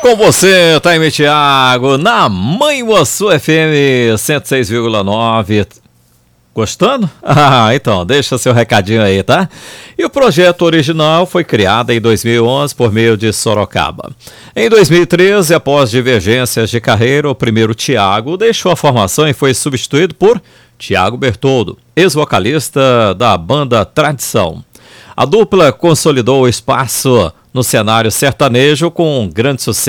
Com você, Taime Thiago, na Manhuaçu FM 106,9. Gostando? Então, deixa seu recadinho aí, tá? E o projeto original foi criado em 2011 por meio de Sorocaba. Em 2013, após divergências de carreira, o primeiro Thiago deixou a formação e foi substituído por Thiago Bertoldo, ex-vocalista da banda Tradição. A dupla consolidou o espaço no cenário sertanejo com um grande sucesso